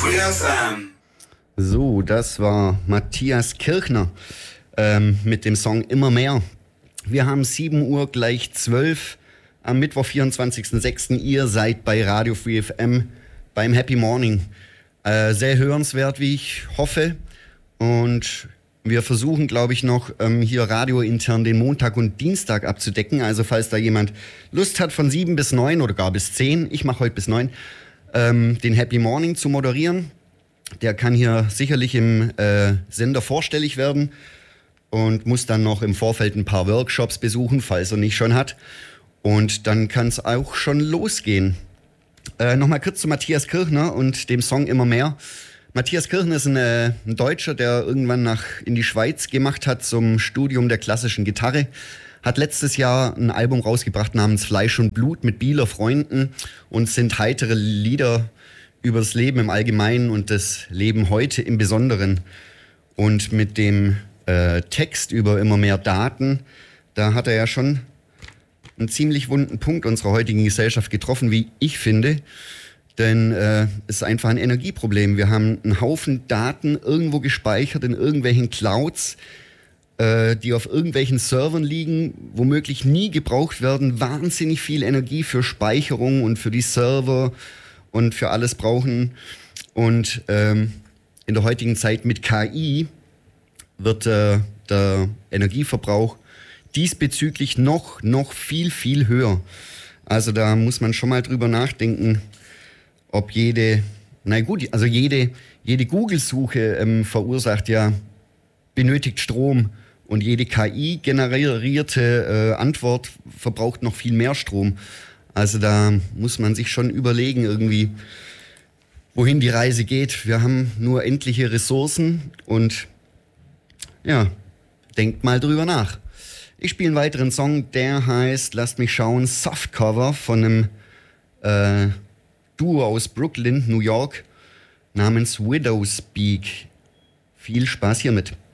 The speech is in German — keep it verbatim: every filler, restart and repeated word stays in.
Free F M. So, das war Matthias Kirchner ähm, mit dem Song Immer mehr. Wir haben sieben Uhr gleich zwölf am Mittwoch, vierundzwanzigsten sechsten Ihr seid bei Radio Free F M beim Happy Morning. Äh, sehr hörenswert, wie ich hoffe. Und wir versuchen, glaube ich, noch ähm, hier radiointern den Montag und Dienstag abzudecken. Also falls da jemand Lust hat, von sieben bis neun oder gar bis zehn, ich mache heute bis neun, ähm, den Happy Morning zu moderieren. Der kann hier sicherlich im äh, Sender vorstellig werden und muss dann noch im Vorfeld ein paar Workshops besuchen, falls er nicht schon hat. Und dann kann es auch schon losgehen. Äh, Nochmal kurz zu Matthias Kirchner und dem Song Immer mehr. Matthias Kirchner ist ein, äh, ein Deutscher, der irgendwann nach in die Schweiz gemacht hat zum Studium der klassischen Gitarre. Hat letztes Jahr ein Album rausgebracht namens Fleisch und Blut mit Bieler Freunden und sind heitere Lieder über das Leben im Allgemeinen und das Leben heute im Besonderen. Und mit dem äh, Text über immer mehr Daten, da hat er ja schon einen ziemlich wunden Punkt unserer heutigen Gesellschaft getroffen, wie ich finde. Denn äh, es ist einfach ein Energieproblem. Wir haben einen Haufen Daten irgendwo gespeichert in irgendwelchen Clouds, äh, die auf irgendwelchen Servern liegen, womöglich nie gebraucht werden, wahnsinnig viel Energie für Speicherung und für die Server und für alles brauchen. Und ähm, in der heutigen Zeit mit K I wird äh, der Energieverbrauch diesbezüglich noch, noch viel, viel höher. Also da muss man schon mal drüber nachdenken, ob jede, na gut, also jede, jede Google-Suche ähm, verursacht ja, benötigt Strom und jede K I-generierte äh, Antwort verbraucht noch viel mehr Strom. Also da muss man sich schon überlegen irgendwie, wohin die Reise geht. Wir haben nur endliche Ressourcen und ja, denkt mal drüber nach. Ich spiele einen weiteren Song, der heißt, lasst mich schauen, Softcover von einem äh, Duo aus Brooklyn, New York, namens Widowspeak. Viel Spaß hiermit.